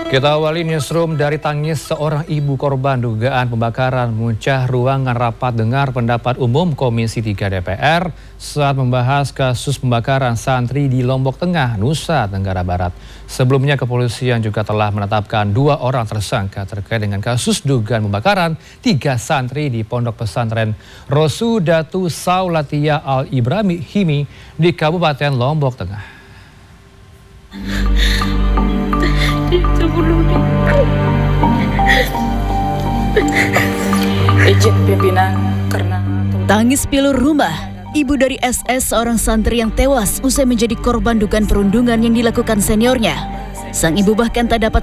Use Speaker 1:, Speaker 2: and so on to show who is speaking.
Speaker 1: Kita awali newsroom dari tangis seorang ibu korban dugaan pembakaran muncah ruangan rapat dengar pendapat umum Komisi 3 DPR saat membahas kasus pembakaran santri di Lombok Tengah, Nusa Tenggara Barat. Sebelumnya kepolisian juga telah menetapkan 2 orang tersangka terkait dengan kasus dugaan pembakaran 3 santri di Pondok Pesantren Rosudatu Saulatia Al-Ibrahimi di Kabupaten Lombok Tengah.
Speaker 2: Tangis pilu rumah, ibu dari SS, seorang santri yang tewas usai menjadi korban dugaan perundungan yang dilakukan seniornya. Sang ibu bahkan tak dapat